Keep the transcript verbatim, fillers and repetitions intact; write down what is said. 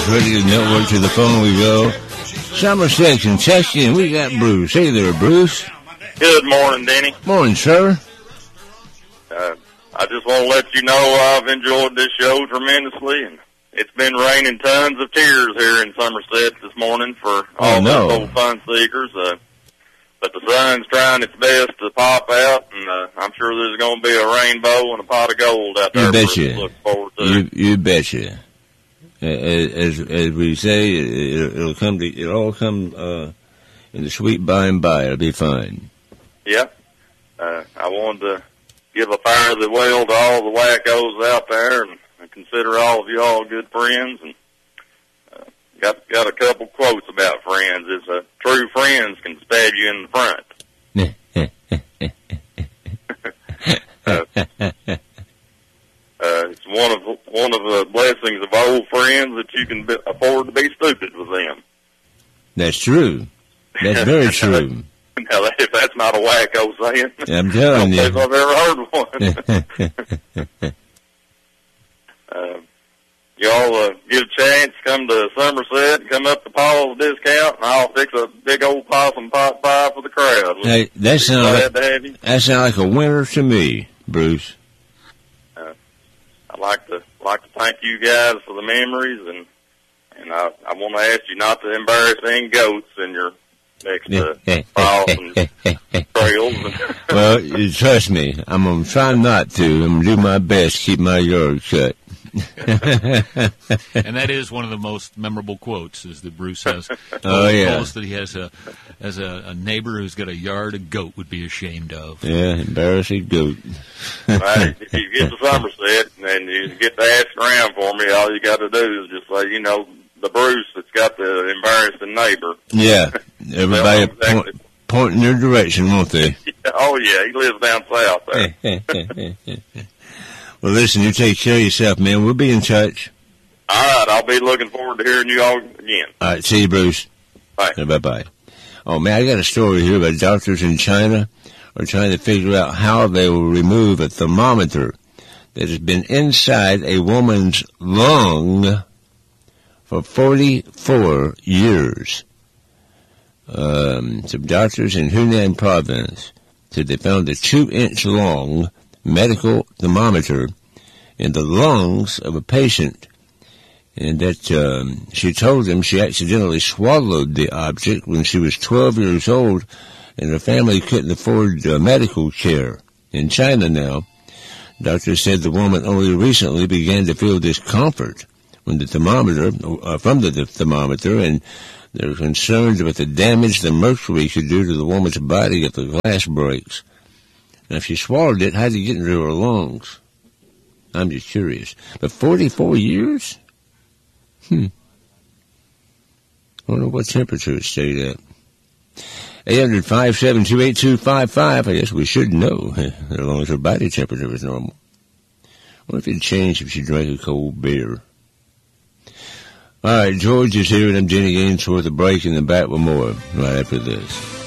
Radio Network, to the phone we go. Somerset, Kentucky, and we got Bruce. Hey there, Bruce. Good morning, Denny. Morning, sir. Uh, I just want to let you know I've enjoyed this show tremendously, and it's been raining tons of tears here in Somerset this morning for all oh, no. those old fun seekers. Uh, but the sun's trying its best to pop out, and uh, I'm sure there's going to be a rainbow and a pot of gold out there you for us betcha. to look forward to. You, you betcha. As as we say, it, it'll come to it'll all come uh, in the sweet by and by. It'll be fine. Yeah, uh, I wanted to give a fire the well to all the wackos out there, and I consider all of you all good friends. And uh, got got a couple quotes about friends. It's uh, true friends can stab you in the front. uh, Uh, it's one of one of the blessings of old friends that you can be, afford to be stupid with them. That's true. That's very true. Now, if that's not a wacko saying, I'm telling you, I don't think I've ever heard one. uh, y'all uh, get a chance, come to Somerset, come up to Paul's Discount, and I'll fix a big old possum pot pie for the crowd. Hey, that sounds like, that sounds like a winner to me, Bruce. I'd like to like to thank you guys for the memories, and and I, I want to ask you not to embarrass any goats in your next uh, trials and trails. Well, you trust me, I'm gonna try not to. I'm gonna do my best to keep my yard shut. And that is one of the most memorable quotes, is that Bruce has. Oh yeah, boast that he has a as a, a neighbor who's got a yard a goat would be ashamed of. Yeah, embarrassing goat. Right, if you get to Somerset and you get to ask around for me, all you got to do is just say, you know, the Bruce that's got the embarrassing neighbor. Yeah, everybody exactly. point, point in your direction, won't they? Oh yeah, he lives down south there. Well, listen, you take care of yourself, man. We'll be in touch. All right, I'll be looking forward to hearing you all again. All right, see you, Bruce. Bye. Bye-bye. Oh, man, I got a story here about doctors in China are trying to figure out how they will remove a thermometer that has been inside a woman's lung for forty-four years. Um, some doctors in Hunan province said they found a two-inch long medical thermometer in the lungs of a patient, and that um, she told them she accidentally swallowed the object when she was twelve years old, and her family couldn't afford uh, medical care. In China now, doctors said the woman only recently began to feel discomfort when the thermometer, uh, from the, the thermometer, and they're concerned about the damage the mercury could do to the woman's body if the glass breaks. Now, if she swallowed it, how did it get into her lungs? I'm just curious. But forty-four years? Hmm. I wonder what temperature it stayed at. eight hundred, five seven two, eight two five five. I guess we should know, as long as her body temperature was normal. I wonder if it'd change if she drank a cold beer. All right, George is here, and I'm Jenny Ainsworth. A break, and then back with more right after this.